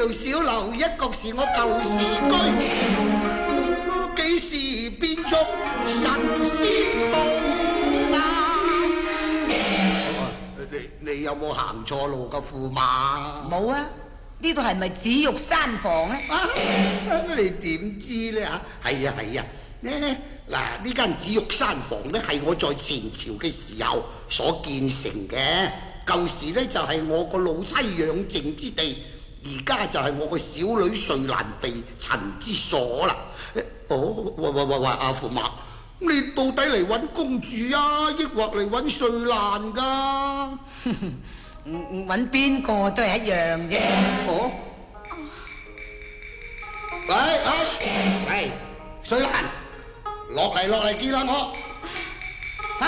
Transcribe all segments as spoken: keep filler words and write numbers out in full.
條小樓一角是我舊時居，幾時變作神仙道啊？你你有冇行錯路噶駙馬？ 冇啊，呢度係咪紫玉山房咧？ 啊，你點知咧嚇？係啊係啊，呢嗱呢間紫玉山房咧係我在前朝嘅時候所建成嘅，舊時咧就係我個老妻養靜之地，而家就係我個小女瑞蘭避塵之所啦。哦，喂喂喂喂，阿駙馬，你到底嚟揾公主啊，抑或嚟揾瑞蘭噶？ 揾邊個都係一樣啫。 哦，喂喂喂，瑞蘭，落嚟落嚟見下我。啊，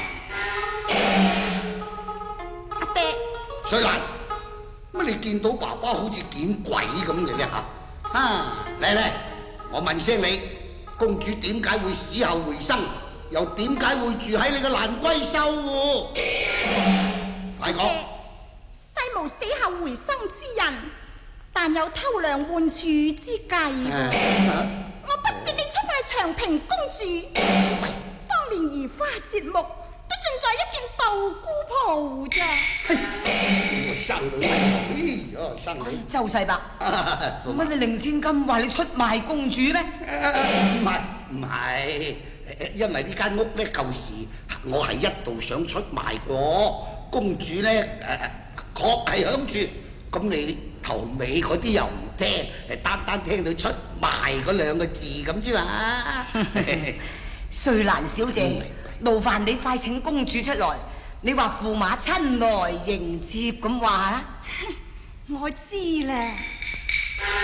阿爹， 瑞蘭，乜你見到爸爸好似見鬼咁嘅咧嚇？啊，嚟嚟，我問聲你，公主點解會死後回生，又點解會住喺你個蘭閨修喎？快講！ 西無死後回生之人，但有偷梁換柱之計。啊、我不是你出賣長平公主， 喂當年移花接木都盡在一件道姑袍咋。 生女，哎呀，生女！ 周世伯，乜你令千金話你出賣公主咩？ 唔係唔係，因為呢間屋咧舊時我係一度想出賣過，公主咧誒確係響住，咁你頭尾嗰啲又唔聽，誒單單聽到出賣嗰兩個字咁啫嘛。 瑞蘭小姐，勞煩你快請公主出來。你話駙馬親來迎接咁話啦。 我知啦。